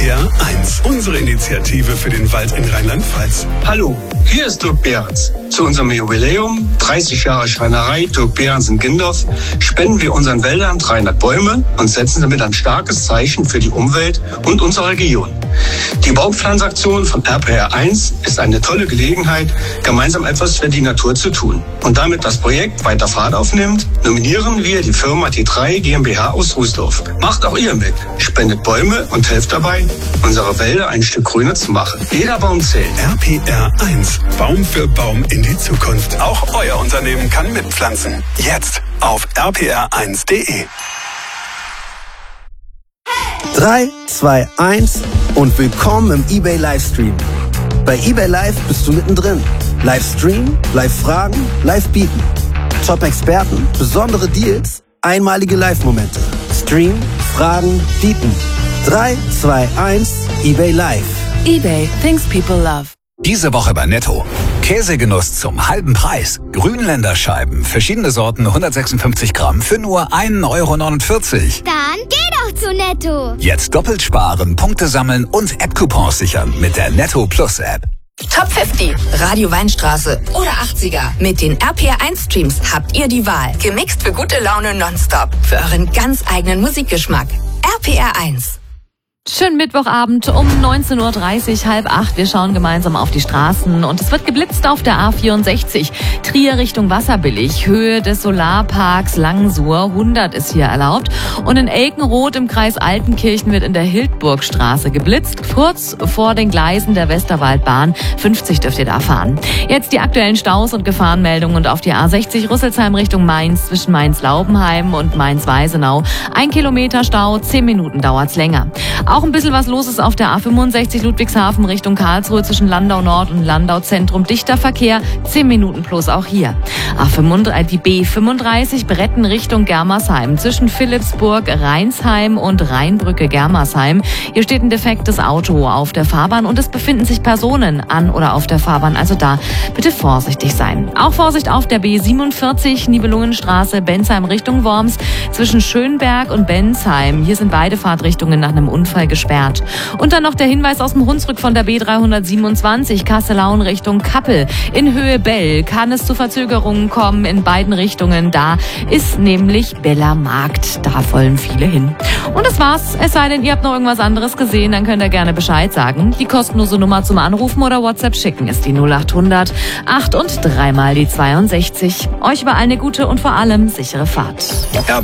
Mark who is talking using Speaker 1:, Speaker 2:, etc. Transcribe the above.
Speaker 1: RPR 1, unsere Initiative für den Wald in Rheinland-Pfalz.
Speaker 2: Hallo, hier ist Dirk Behrens. Zu unserem Jubiläum, 30 Jahre Schreinerei Dirk Behrens in Gindorf, spenden wir unseren Wäldern 300 Bäume und setzen damit ein starkes Zeichen für die Umwelt und unsere Region. Die Baumpflanzaktion von RPR 1 ist eine tolle Gelegenheit, gemeinsam etwas für die Natur zu tun. Und damit das Projekt weiter Fahrt aufnimmt, nominieren wir die Firma T3 GmbH aus Rußdorf. Macht auch ihr mit, spendet Bäume und helft dabei, unsere Wälder ein Stück grüner zu machen. Jeder Baum zählt.
Speaker 1: RPR 1, Baum für Baum in die Zukunft. Auch euer Unternehmen kann mitpflanzen. Jetzt auf rpr1.de.
Speaker 3: 3, 2, 1 und willkommen im eBay Livestream. Bei eBay Live bist du mittendrin. Livestream, Live-Fragen, Live-Bieten. Top-Experten, besondere Deals, einmalige Live-Momente. Stream, Fragen, Bieten. 3, 2, 1, eBay Live.
Speaker 4: eBay, things people love.
Speaker 5: Diese Woche bei Netto. Käsegenuss zum halben Preis. Grünländer Scheiben, verschiedene Sorten, 156 Gramm für nur 1,49 Euro.
Speaker 6: Dann geh doch zu Netto.
Speaker 5: Jetzt doppelt sparen, Punkte sammeln und App-Coupons sichern mit der Netto Plus App.
Speaker 4: Top 50, Radio Weinstraße oder 80er. Mit den RPR1-Streams habt ihr die Wahl. Gemixt für gute Laune nonstop. Für euren ganz eigenen Musikgeschmack. RPR1.
Speaker 7: Schönen Mittwochabend um 19.30 Uhr, 7:30. Wir schauen gemeinsam auf die Straßen und es wird geblitzt auf der A64. Trier Richtung Wasserbillig, Höhe des Solarparks Langsuhr, 100 ist hier erlaubt. Und in Elkenroth im Kreis Altenkirchen wird in der Hildburgstraße geblitzt, kurz vor den Gleisen der Westerwaldbahn. 50 dürft ihr da fahren. Jetzt die aktuellen Staus und Gefahrenmeldungen und auf die A60 Rüsselsheim Richtung Mainz zwischen Mainz-Laubenheim und Mainz-Weisenau. 1 Kilometer Stau, 10 Minuten dauert's länger. Auch ein bisschen was los ist auf der A65 Ludwigshafen Richtung Karlsruhe zwischen Landau Nord und Landau Zentrum. Dichter Verkehr, 10 Minuten plus auch hier. Die B35 Bretten Richtung Germersheim zwischen Philippsburg, Rheinsheim und Rheinbrücke Germersheim. Hier steht ein defektes Auto auf der Fahrbahn und es befinden sich Personen an oder auf der Fahrbahn. Also da bitte vorsichtig sein. Auch Vorsicht auf der B47 Nibelungenstraße Bensheim Richtung Worms zwischen Schönberg und Bensheim. Hier sind beide Fahrtrichtungen nach einem Unfall gesperrt. Und dann noch der Hinweis aus dem Hunsrück von der B327 Kassel-Lauen Richtung Kappel. In Höhe Bell kann es zu Verzögerungen kommen in beiden Richtungen. Da ist nämlich Beller Markt. Da wollen viele hin. Und das war's. Es sei denn, ihr habt noch irgendwas anderes gesehen, dann könnt ihr gerne Bescheid sagen. Die kostenlose Nummer zum Anrufen oder WhatsApp schicken ist die 0800 8 und 3 mal die 62. Euch überall eine gute und vor allem sichere Fahrt.